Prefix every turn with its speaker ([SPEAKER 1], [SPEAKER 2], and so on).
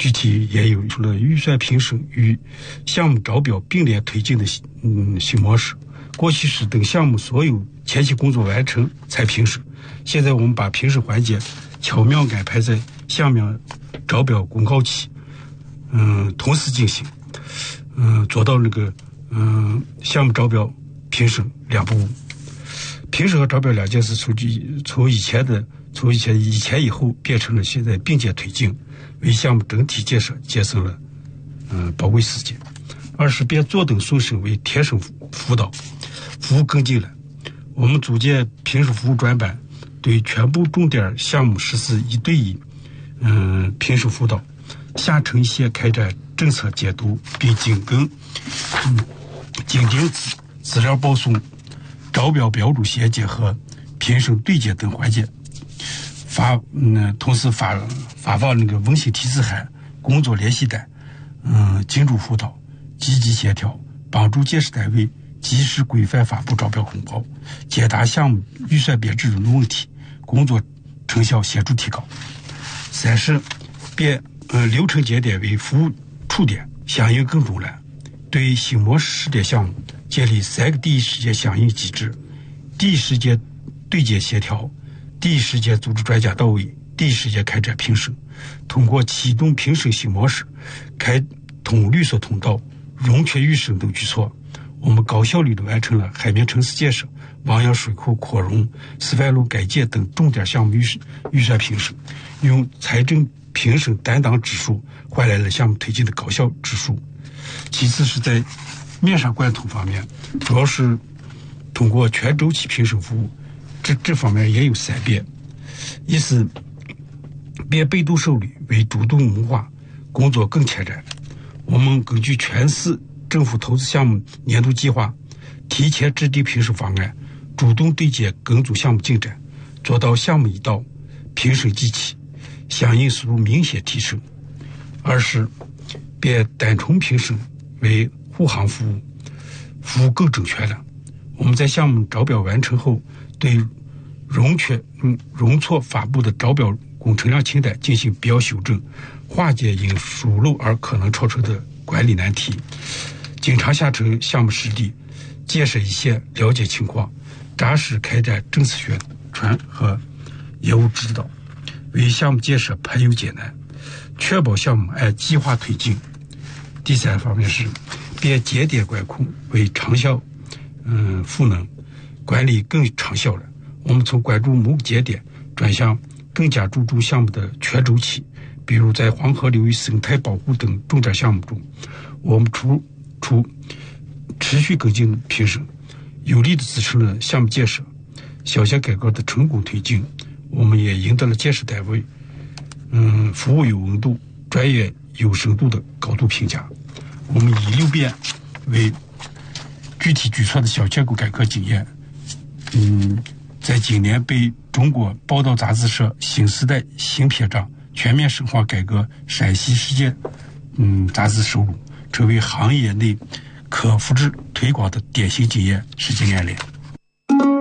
[SPEAKER 1] 具体也有除了预算评审与项目招标并联推进的新模式。过去是等项目所有前期工作完成才评审，现在我们把评审环节巧妙安排在项目招标公告期，同时进行，做到项目招标评审两步误。评审和招标两件事从以前以后变成了现在并肩推进，为项目整体建设节省了宝贵时间。二是变坐等送审为贴身辅导，服务跟进了。我们组建评审服务专班，对全部重点项目实施1对1评审辅导，下沉线开展政策监督，并紧盯资料报送、招标标注衔接和评审对接等环节，同时发放温馨提示函、工作联系单，精准辅导，积极协调，帮助建设单位及时规范发布招标公告，解答项目预算编制等问题，工作成效显著提高。三是变流程节点为服务触点，响应更中揽，对新模式试点项目建立3个第一时间响应机制：第一时间对接协调，第一时间组织专家到位，第一时间开展评审。通过启动评审新模式，开通绿色通道、融缺预审等举措，我们高效率地完成了海绵城市建设、王阳水库扩容、示范路改建等重点项目预算评审，用财政评审担当指数换来了项目推进的高效指数。其次是在面上贯通方面，主要是通过全周期评审服务，这方面也有3变。一是变被动受理为主动谋划，工作更前瞻。我们根据全市政府投资项目年度计划，提前制定评审方案，主动对接跟踪项目进展，做到项目一到评审即起，响应速度明显提升。二是变单重评审为护航服务，服务更整全了。我们在项目招标完成后，对容错发布的招标工程量清单进行必要修正，化解因疏漏而可能超车的管理难题。经常下沉项目实地，建设一线，了解情况，扎实开展政策宣传和业务指导，为项目建设排忧解难，确保项目按计划推进。第3方面是变节点管控为长效赋能，管理更长效了。我们从关注某个节点转向更加注重项目的全周期，比如在黄河流域生态保护等重点项目中，我们除持续跟进评审，有力地支撑了项目建设、小项改革的成功推进。我们也赢得了建设单位服务有温度、专业有深度的高度评价。我们以6变为具体举措的小结构改革经验，在今年被中国报道杂志社新时代新篇章全面深化改革陕西实践杂志收录，成为行业内可复制推广的典型经验实践案例。